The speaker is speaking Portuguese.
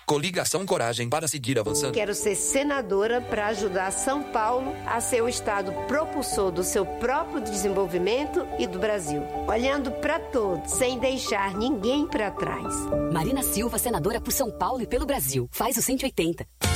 Coligação Coragem para seguir avançando. Quero ser senadora para ajudar São Paulo a ser o estado propulsor do seu próprio desenvolvimento e do Brasil. Olhando para todos, sem deixar ninguém para trás. Marina Silva, senadora por São Paulo e pelo Brasil. Faz o 180.